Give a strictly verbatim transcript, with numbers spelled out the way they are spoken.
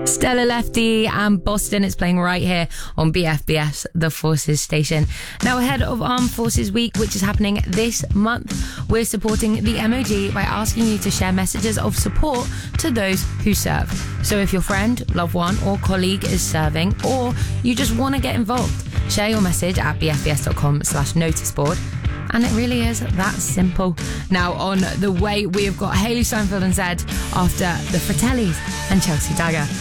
Stella Lefty and Boston. It's playing right here on B F B S, the Forces station. Now, ahead of Armed Forces Week, which is happening this month, we're supporting the M O G by asking you to share messages of support to those who serve. So if your friend, loved one or colleague is serving, or you just want to get involved, share your message at bfbs.com slash noticeboard. And it really is that simple. Now, on the way, we have got Hayley Steinfeld and Zed after the Fratellis and Chelsea Dagger.